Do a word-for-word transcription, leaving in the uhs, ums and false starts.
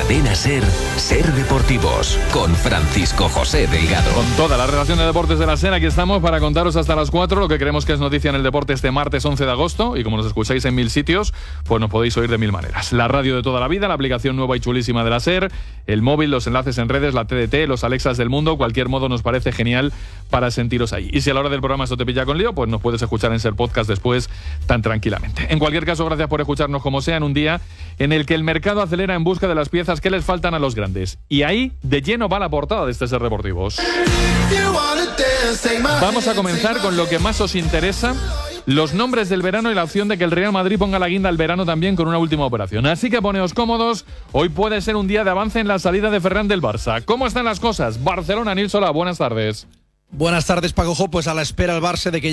Cadena SER, Ser Deportivos, con Francisco José Delgado. Con toda la relación de deportes de la SER, aquí estamos para contaros hasta las cuatro lo que creemos que es noticia en el deporte este martes once de agosto. Y como nos escucháis en mil sitios, pues nos podéis oír de mil maneras. La radio de toda la vida, la aplicación nueva y chulísima de la SER, el móvil, los enlaces en redes, la T D T, los Alexas del mundo. Cualquier modo nos parece genial para sentiros ahí. Y si a la hora del programa esto te pilla con lío, pues nos puedes escuchar en SER Podcast después tan tranquilamente. En cualquier caso, gracias por escucharnos como sea en un día en el que el mercado acelera en busca de las piezas que les faltan a los grandes. Y ahí, de lleno, va la portada de este Ser Deportivos. Vamos a comenzar con lo que más os interesa: los nombres del verano y la opción de que el Real Madrid ponga la guinda al verano también con una última operación. Así que poneos cómodos, hoy puede ser un día de avance en la salida de Ferran del Barça. ¿Cómo están las cosas? Barcelona, Nil Solá, buenas tardes. Buenas tardes, Paco Jo. Pues a la espera el Barça de que